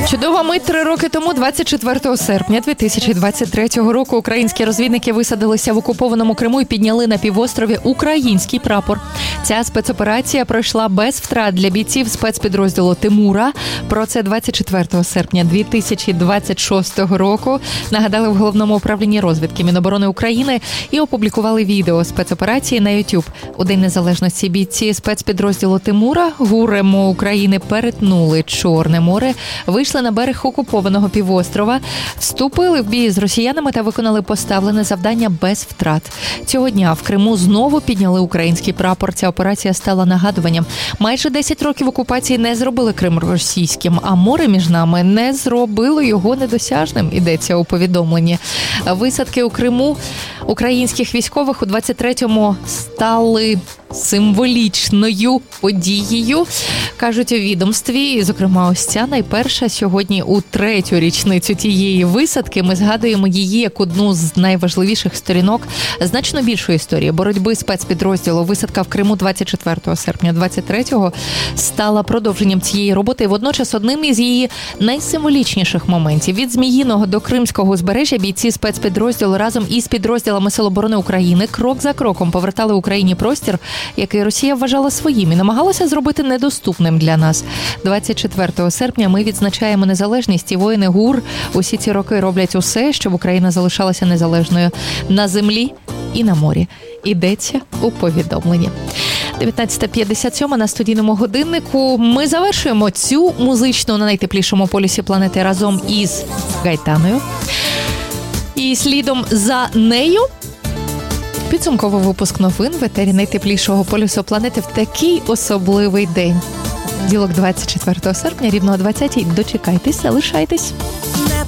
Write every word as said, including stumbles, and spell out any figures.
Чудова мить. Три роки тому, двадцять четвертого серпня дві тисячі двадцять третього року, українські розвідники висадилися в окупованому Криму і підняли на півострові український прапор. Ця спецоперація пройшла без втрат для бійців спецпідрозділу «Тимура». Про це двадцять четвертого серпня дві тисячі двадцять шостого року нагадали в Головному управлінні розвідки Міноборони України і опублікували відео спецоперації на YouTube. У День Незалежності бійці спецпідрозділу «Тимура» ГУР МО України перетнули Чорне море, вийшли на берег окупованого півострова, вступили в бій з росіянами та виконали поставлене завдання без втрат. Цього дня в Криму знову підняли український прапор. Ця операція стала нагадуванням. Майже десять років окупації не зробили Крим російським, а море між нами не зробило його недосяжним, йдеться у повідомленні. Висадки у Криму українських військових у двадцять третьому стали символічною подією, кажуть у відомстві. Зокрема, ось ця найперша сьогодні у третю річницю тієї висадки. Ми згадуємо її як одну з найважливіших сторінок значно більшої історії боротьби спецпідрозділу. Висадка в Криму двадцять четвертого серпня двадцять третього стала продовженням цієї роботи і водночас одним із її найсимволічніших моментів. Від Зміїного до Кримського узбережжя бійці спецпідрозділу разом із підрозділами Сил оборони України крок за кроком повертали Україні простір, який Росія вважала своїм і намагалася зробити недоступним для нас. двадцять четвертого серпня ми відзначаємо незалежність, і воїни ГУР усі ці роки роблять усе, щоб Україна залишалася незалежною на землі і на морі. Ідеться у повідомленні. дев'ятнадцята п'ятдесят сім на студійному годиннику. Ми завершуємо цю музичну на найтеплішому полюсі планети разом із Гайтаною. І слідом за нею підсумковий випуск новин в етері найтеплішого полюсу планети в такий особливий день. Ділок двадцять четвертого серпня, рівно о двадцятій. Дочекайтесь, залишайтесь.